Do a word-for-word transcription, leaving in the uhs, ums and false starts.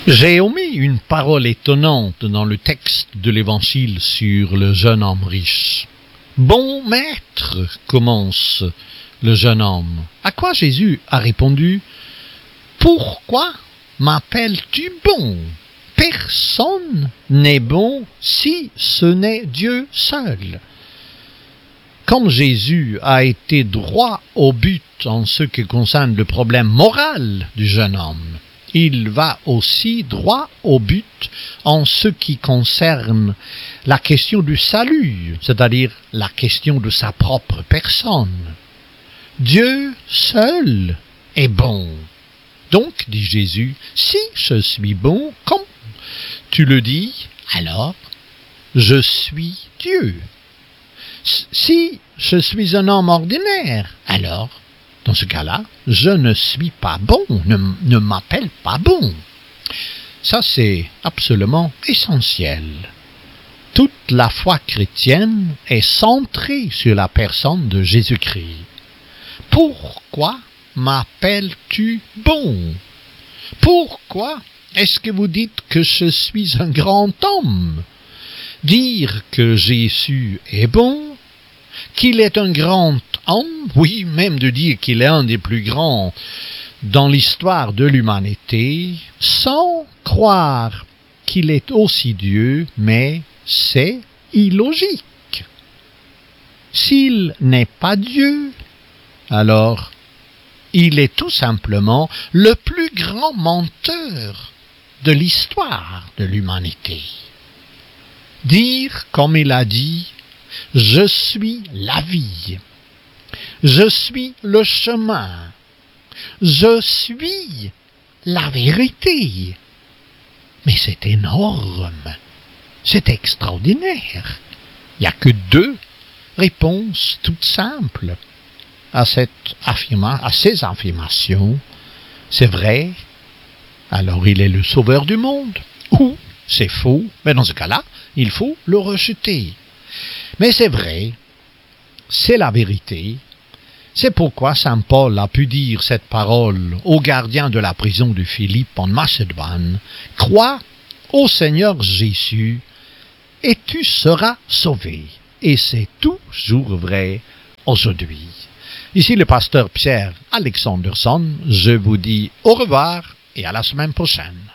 J'ai omis une parole étonnante dans le texte de l'Évangile sur le jeune homme riche. « Bon maître » commence le jeune homme. À quoi Jésus a répondu « Pourquoi m'appelles-tu bon ? Personne n'est bon si ce n'est Dieu seul. » Comme Jésus a été droit au but en ce qui concerne le problème moral du jeune homme, il va aussi droit au but en ce qui concerne la question du salut, c'est-à-dire la question de sa propre personne. Dieu seul est bon. Donc, dit Jésus, si je suis bon, comme tu le dis, alors je suis Dieu. Si je suis un homme ordinaire, alors, dans ce cas-là, je ne suis pas bon, ne, ne m'appelle pas bon. Ça, c'est absolument essentiel. Toute la foi chrétienne est centrée sur la personne de Jésus-Christ. Pourquoi m'appelles-tu bon? Pourquoi est-ce que vous dites que je suis un grand homme? Dire que Jésus est bon, qu'il est un grand homme, oui, même de dire qu'il est un des plus grands dans l'histoire de l'humanité, sans croire qu'il est aussi Dieu, mais c'est illogique. S'il n'est pas Dieu, alors il est tout simplement le plus grand menteur de l'histoire de l'humanité. Dire, comme il a dit, « Je suis la vie, je suis le chemin, je suis la vérité. » Mais c'est énorme, c'est extraordinaire. Il n'y a que deux réponses toutes simples à, cette affirma- à ces affirmations. C'est vrai, alors il est le sauveur du monde, ou c'est faux, mais dans ce cas-là, il faut le rejeter. Mais c'est vrai, c'est la vérité. C'est pourquoi saint Paul a pu dire cette parole au gardien de la prison de Philippe en Macédoine. « Crois au Seigneur Jésus et tu seras sauvé. » Et c'est toujours vrai aujourd'hui. Ici le pasteur Pierre Alexanderson, je vous dis au revoir et à la semaine prochaine.